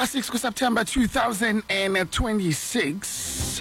6 September 2026.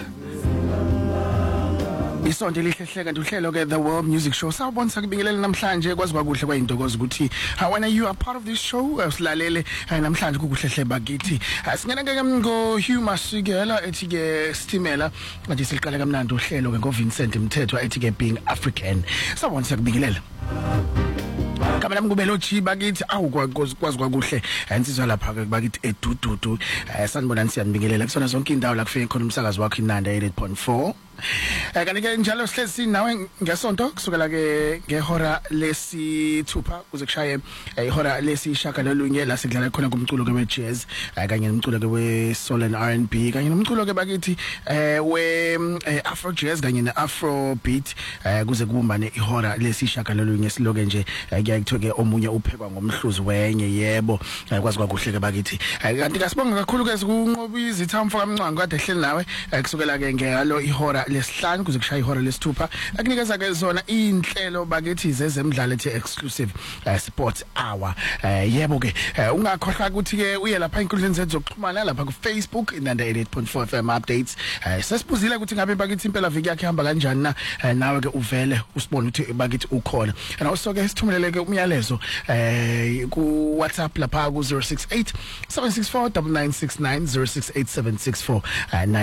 Isonto lihlehlela kanti uhlelo ke the World Music Show sawubona sakubingelela namhlanje kwazi kwakuhle kwayintokozo ukuthi when you are part of this show silalele namhlanje kukuhlehle bakithi singena ke ngo Hugh Masigela ethi ke Stimela manje siliqala kamnandi uhlelo ke ngo Vincent Mthethwa ethi ke Being African sawubona sakubingelela kamela mngubelo chi bakithi awukwazi kwakuhle insizwa lapha ke bakithi edududu sanibona siyanibingelela kusona zonke indawo la kufika khona umsakazo wakho inanda 8.4 kanti ke njalo sihlezi nawe ngesonto kusukela ke ngehora lesithupha kuze kushaye ihora lesishaka lolunye la sidlala khona kumculo ke we jazz kanye nomculo ke we soul and R&B kanye nomculo ke bakithi we afro jazz kanye ne afro beat kuze kubumbane ihora lesishaka lolunye siloke nje kuyayithoke omunye uphekwa ngomhluzi wenye yebo kwazi kwakuhle ke bakithi kanti kasibonga kakhulu ke sikunqoba izithamfo kamncwangu kade ehleli nawe kusukela ke ngalo ihora lesihlanu kuze kushaya ihora lesithupha akunikeza ke zona inhlelo bakithi zezemidlalo ethi exclusive sports hour yebo ke ungakhohlwa ukuthi ke uye lapha inkundleni zethu zokuxhumana lapha ku Facebook inanda 8.4 FM updates sesibuzile ukuthi ngabe bakithi impela viki yakhe ihamba kanjani na nawe ke uvele usibone ukuthi bakithi ukhona and also ke sithumelele ke umyalezo ku WhatsApp lapha ku 068 764 9969 068 764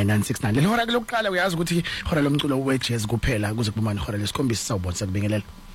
9969 lehora ke lokuqala uyazi ukuthi hora lomculo we jazz kuphela kuze kubumane hora lesikhombisa sawubona sakubingelela